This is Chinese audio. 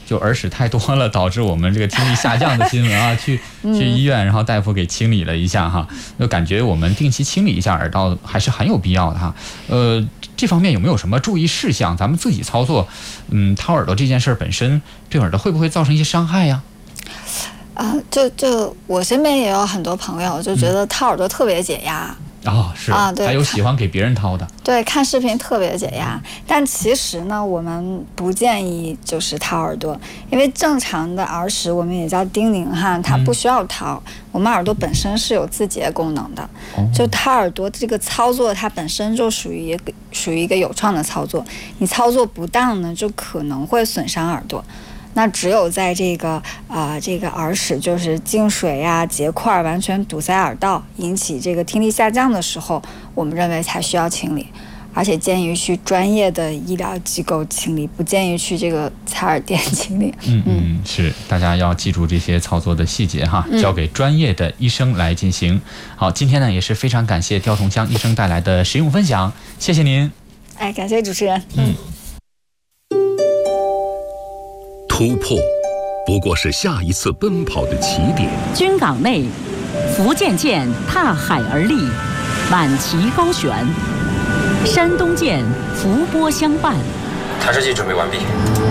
就耳屎太多了，导致我们这个听力下降的新闻啊，去医院，然后大夫给清理了一下哈，就感觉我们定期清理一下耳道还是很有必要的哈。这方面有没有什么注意事项？咱们自己操作，掏耳朵这件事本身对耳朵会不会造成一些伤害呀？ 就我身边也有很多朋友就觉得掏耳朵特别解压。 是啊，对，还有喜欢给别人掏的， 对，看视频特别解压。但其实呢，我们不建议就是掏耳朵，因为正常的耳屎我们也叫叮咛哈，它不需要掏。我们耳朵本身是有自洁功能的，就掏耳朵这个操作，它本身就属于一个有创的操作。你操作不当呢，就可能会损伤耳朵。那只有在这个耳屎就是进水呀、结块完全堵塞耳道，引起这个听力下降的时候，我们认为才需要清理，而且建议去专业的医疗机构清理，不建议去这个采耳店清理。 是，大家要记住这些操作的细节哈，交给专业的医生来进行。好，今天呢也是非常感谢刁同江医生带来的实用分享，谢谢您。 感谢主持人。 突破不过是下一次奔跑的起点。 军港内，福建舰踏海而立，满旗高悬；山东舰伏波相伴。 探视器准备完毕。